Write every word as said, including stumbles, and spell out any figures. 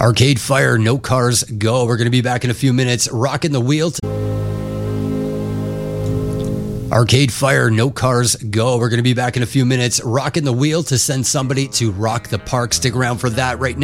Arcade Fire, No Cars Go. We're going to be back in a few minutes. Rocking the wheel. T- Arcade Fire, No Cars Go. We're going to be back in a few minutes. Rocking the wheel to send somebody to rock the park. Stick around for that right now.